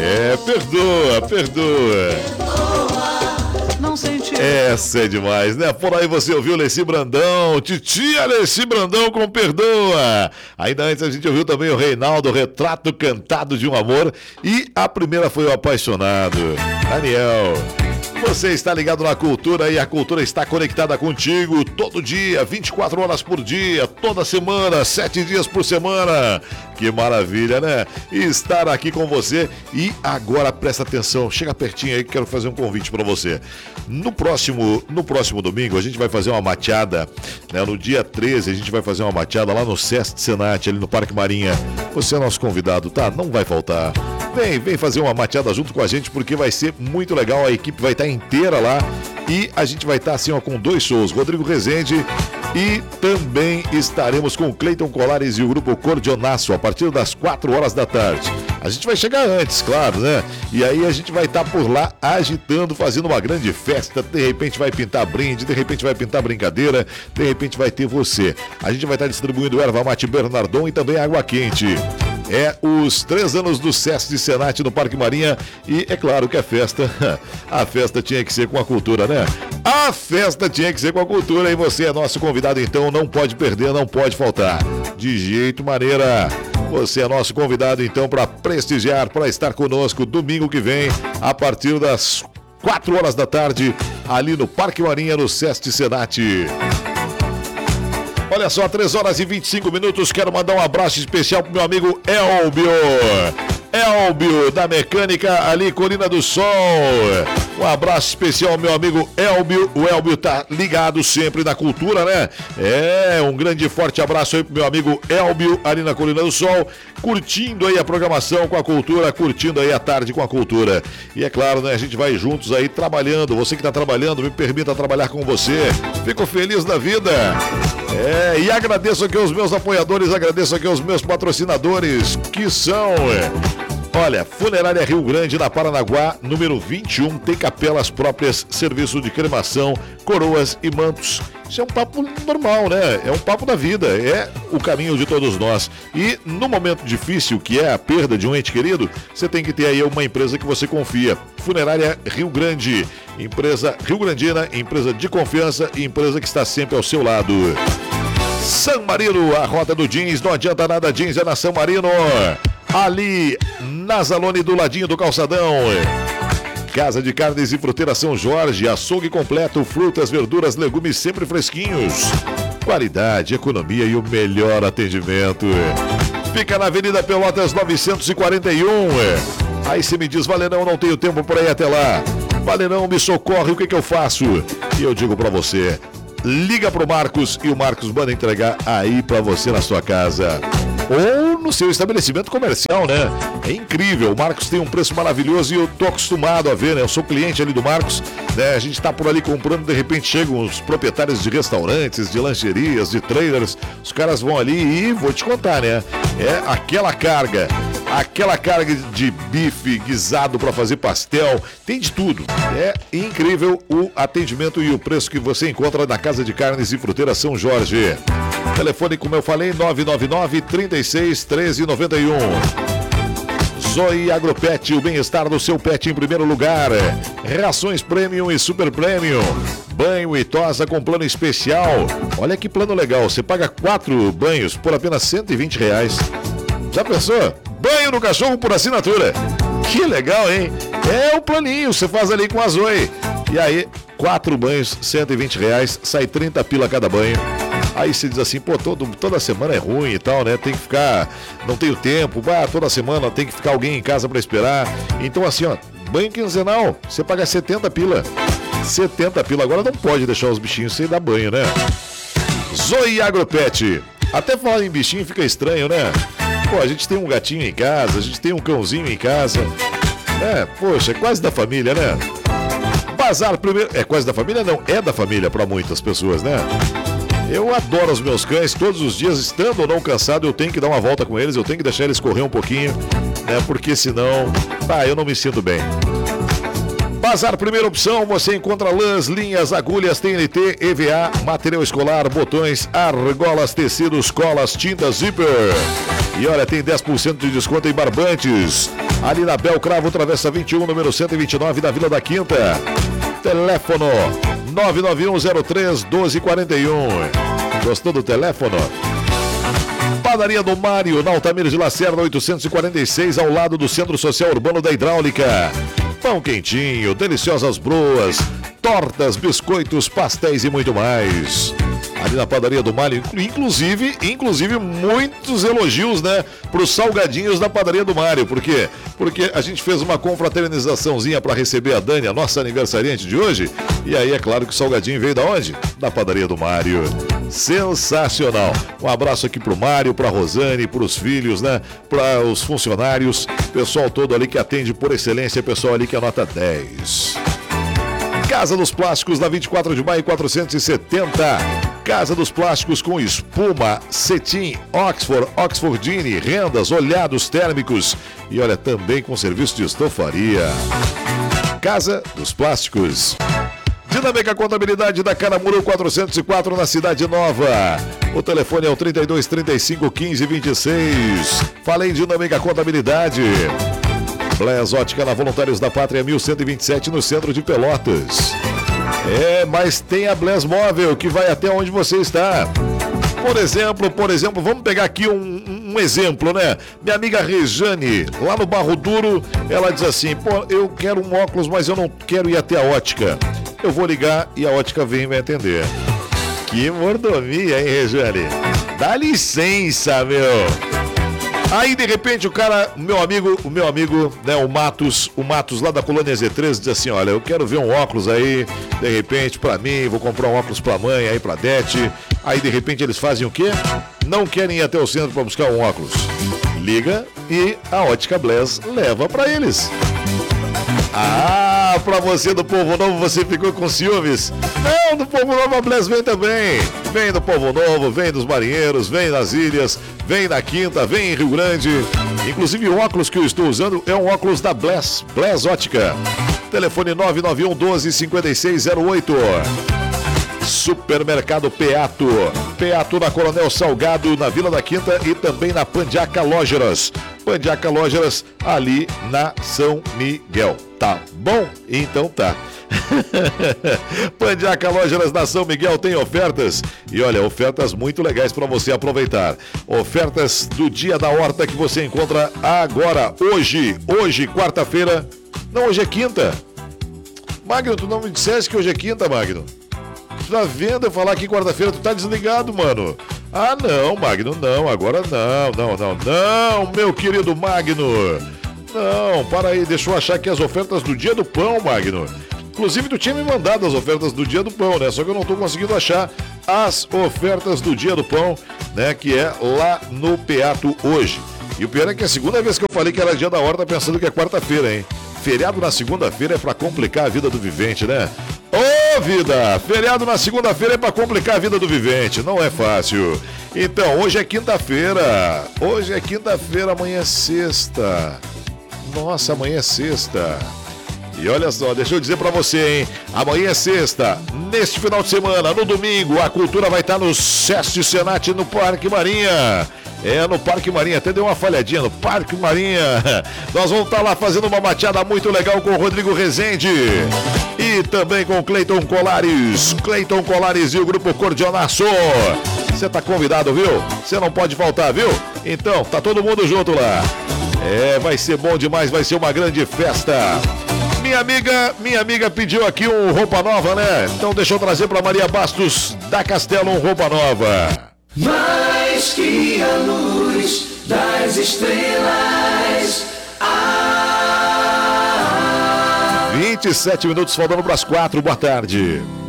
Perdoa, perdoa. Não senti. Essa é demais, né? Por aí você ouviu Alessi Brandão, titia Alessi Brandão com Perdoa. Ainda antes a gente ouviu também o Reinaldo, Retrato Cantado de um Amor. E a primeira foi o Apaixonado, Daniel. Você está ligado na Cultura e a Cultura está conectada contigo todo dia, 24 horas por dia, toda semana, 7 dias por semana. Que maravilha, né? Estar aqui com você. E agora presta atenção, chega pertinho aí que quero fazer um convite para você. No próximo domingo a gente vai fazer uma mateada, né? No dia 13 a gente vai fazer uma mateada lá no Sesc Senat, ali no Parque Marinha. Você é nosso convidado, tá? Não vai faltar. Vem fazer uma mateada junto com a gente, porque vai ser muito legal. A equipe vai estar inteira lá e a gente vai estar assim, ó, com 2 shows, Rodrigo Rezende, e também estaremos com o Cleiton Colares e o grupo Cordionaço a partir das 4 horas da tarde. A gente vai chegar antes, claro, né? E aí a gente vai estar por lá agitando, fazendo uma grande festa. De repente vai pintar brinde, de repente vai pintar brincadeira, de repente vai ter você. A gente vai estar distribuindo erva mate Bernardon e também água quente. É os 3 anos do Sesc Senat no Parque Marinha. E é claro que a festa tinha que ser com a cultura, né? A festa tinha que ser com a cultura. E você é nosso convidado, então não pode perder, não pode faltar. De jeito maneira. Você é nosso convidado, então, para prestigiar, para estar conosco domingo que vem, a partir das 4 horas da tarde, ali no Parque Marinha, no Sesc Senat. Olha só, 3 horas e 25 minutos. Quero mandar um abraço especial pro meu amigo Elbio. Elbio, da Mecânica, ali, Colina do Sol. Um abraço especial ao meu amigo Elbio. O Elbio tá ligado sempre na cultura, né? Um grande e forte abraço aí pro meu amigo Elbio, ali na Colina do Sol, curtindo aí a programação com a cultura, curtindo aí a tarde com a cultura. E é claro, né, a gente vai juntos aí trabalhando. Você que tá trabalhando, me permita trabalhar com você. Fico feliz da vida. E agradeço aqui aos meus apoiadores, agradeço aqui aos meus patrocinadores, que são... Olha, Funerária Rio Grande, na Paranaguá, número 21, tem capelas próprias, serviço de cremação, coroas e mantos. Isso é um papo normal, né? É um papo da vida, é o caminho de todos nós. E no momento difícil, que é a perda de um ente querido, você tem que ter aí uma empresa que você confia. Funerária Rio Grande, empresa rio-grandina, empresa de confiança e empresa que está sempre ao seu lado. San Marino, a rota do jeans, não adianta nada, jeans é na San Marino. Ali, Nazalone, do ladinho do calçadão. Casa de Carnes e Fruteira São Jorge, açougue completo, frutas, verduras, legumes sempre fresquinhos. Qualidade, economia e o melhor atendimento. Fica na Avenida Pelotas 941. Aí você me diz, Valerão, não tenho tempo por aí até lá. Valerão, me socorre, o que eu faço? E eu digo pra você, liga pro Marcos e o Marcos manda entregar aí pra você na sua casa. Ou no seu estabelecimento comercial, né? É incrível, o Marcos tem um preço maravilhoso e eu tô acostumado a ver, né? Eu sou cliente ali do Marcos, né? A gente tá por ali comprando, de repente chegam os proprietários de restaurantes, de lancherias, de trailers, os caras vão ali e vou te contar, né? É aquela carga de bife guisado para fazer pastel, tem de tudo. É incrível o atendimento e o preço que você encontra na Casa de Carnes e Fruteira São Jorge. Telefone, como eu falei, 999-36-1391. Zoe Agropet, o bem-estar do seu pet em primeiro lugar. Rações Premium e Super Premium. Banho e tosa com plano especial. Olha que plano legal, você paga 4 banhos por apenas R$120. Já pensou? Banho no cachorro por assinatura. Que legal, hein? É o planinho, você faz ali com a Zoe. E aí, 4 banhos, R$120, sai 30 pila cada banho. Aí você diz assim, pô, toda semana é ruim e tal, né? Tem que ficar, não tenho tempo, toda semana tem que ficar alguém em casa pra esperar. Então assim, ó, banho quinzenal, você paga 70 pila. 70 pila, agora não pode deixar os bichinhos sem dar banho, né? Zoe Agropet. Até falar em bichinho fica estranho, né? Pô, a gente tem um gatinho em casa, a gente tem um cãozinho em casa. Poxa, é quase da família, né? Bazar primeiro... É quase da família? Não, é da família pra muitas pessoas, né? Eu adoro os meus cães, todos os dias, estando ou não cansado, eu tenho que dar uma volta com eles, eu tenho que deixar eles correr um pouquinho, né? Porque senão, eu não me sinto bem. Bazar Primeira Opção, você encontra lãs, linhas, agulhas, TNT, EVA, material escolar, botões, argolas, tecidos, colas, tintas, zíper. E olha, tem 10% de desconto em barbantes. Ali na Belcravo, Travessa 21, número 129 da Vila da Quinta. Teléfono 99103-1241. Gostou do teléfono? Padaria do Mário, na Altamiro de Lacerda, 846, ao lado do Centro Social Urbano da Hidráulica. Pão quentinho, deliciosas broas, tortas, biscoitos, pastéis e muito mais. Ali na Padaria do Mário, inclusive muitos elogios, né, para os salgadinhos da Padaria do Mário. Por quê? Porque a gente fez uma confraternizaçãozinha para receber a Dani, a nossa aniversariante de hoje. E aí é claro que o salgadinho veio da onde? Da Padaria do Mário. Sensacional. Um abraço aqui pro Mário, pra Rosane, pros filhos, né? Para os funcionários, pessoal todo ali que atende por excelência, pessoal ali que é nota 10. Casa dos Plásticos, na 24 de maio, 470. Casa dos Plásticos com espuma, cetim, Oxfordine, rendas, olhados térmicos e olha, também com serviço de estofaria. Casa dos Plásticos. Dinâmica Contabilidade da Caramuru 404 na Cidade Nova. O telefone é o 32 35 15 26. Falei em Dinâmica Contabilidade. Blés Ótica na Voluntários da Pátria 1127 no centro de Pelotas. Mas tem a Blés Móvel que vai até onde você está. Por exemplo, vamos pegar aqui um exemplo, né? Minha amiga Rejane, lá no Barro Duro, ela diz assim, eu quero um óculos, mas eu não quero ir até a ótica. Eu vou ligar e a ótica vem e vai atender. Que mordomia, hein, Rejane? Dá licença, meu. Aí, de repente, o meu amigo, né, o Matos lá da Colônia Z3 diz assim, olha, eu quero ver um óculos aí, de repente, pra mim, vou comprar um óculos pra mãe, aí pra Dete. Aí, de repente, eles fazem o quê? Não querem ir até o centro pra buscar um óculos. Liga e a Ótica Blés leva pra eles. Pra você do Povo Novo, você ficou com ciúmes? Não, do Povo Novo a Blés vem também. Vem do Povo Novo, vem dos Marinheiros, vem das Ilhas, vem na Quinta, vem em Rio Grande. Inclusive o óculos que eu estou usando é um óculos da Blés Ótica. Telefone 991 12 5608. Supermercado Peato. Peato na Coronel Salgado, na Vila da Quinta e também na Pandiaca Lógeras. Pandiaca Lógeras, ali na São Miguel. Tá bom? Então tá. Pandiaca Lógeras na São Miguel tem ofertas. E olha, ofertas muito legais para você aproveitar. Ofertas do Dia da Horta que você encontra agora, hoje, quarta-feira. Não, hoje é quinta. Magno, tu não me disseste que hoje é quinta, Magno? Tu tá vendo eu falar aqui quarta-feira, tu tá desligado, mano. Não, Magno, não, agora não, meu querido Magno. Não, para aí, deixa eu achar aqui as ofertas do Dia do Pão, Magno. Inclusive, tu tinha me mandado as ofertas do Dia do Pão, né? Só que eu não tô conseguindo achar as ofertas do Dia do Pão, né? Que é lá no Peato hoje. E o pior é que é a segunda vez que eu falei que era Dia da Horta pensando que é quarta-feira, hein? Feriado na segunda-feira é pra complicar a vida do vivente, né? Ô, vida! Feriado na segunda-feira é pra complicar a vida do vivente, não é fácil. Então, hoje é quinta-feira. Amanhã é sexta. Nossa, amanhã é sexta. E olha só, deixa eu dizer pra você, hein? Amanhã é sexta. Neste final de semana, no domingo, a cultura vai estar no Sesc Senat, no Parque Marinha. No Parque Marinha, até deu uma falhadinha no Parque Marinha. Nós vamos estar lá fazendo uma mateada muito legal com o Rodrigo Rezende. E também com o Cleiton Colares e o Grupo Cordionaço. Você tá convidado, viu? Você não pode faltar, viu? Então, tá todo mundo junto lá. Vai ser bom demais, vai ser uma grande festa. Minha amiga pediu aqui um roupa nova, né? Então deixa eu trazer pra Maria Bastos da Castelo um roupa nova. Mais que a luz das estrelas. 27 minutos faltando para as 4, boa tarde.